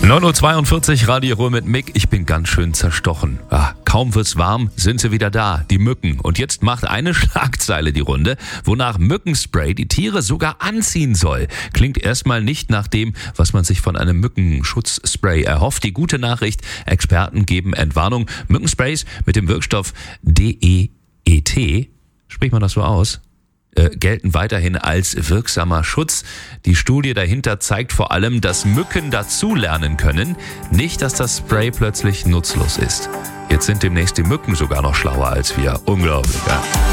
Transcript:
9.42 Uhr, Radio Ruhr mit Mick. Ich bin ganz schön zerstochen. Kaum wird's warm, sind sie wieder da, die Mücken. Und jetzt macht eine Schlagzeile die Runde, wonach Mückenspray die Tiere sogar anziehen soll. Klingt erstmal nicht nach dem, was man sich von einem Mückenschutzspray erhofft. Die gute Nachricht, Experten geben Entwarnung. Mückensprays mit dem Wirkstoff DEET, spricht man das so aus? Gelten weiterhin als wirksamer Schutz. Die Studie dahinter zeigt vor allem, dass Mücken dazulernen können, nicht, dass das Spray plötzlich nutzlos ist. Jetzt sind demnächst die Mücken sogar noch schlauer als wir. Unglaublich, ja?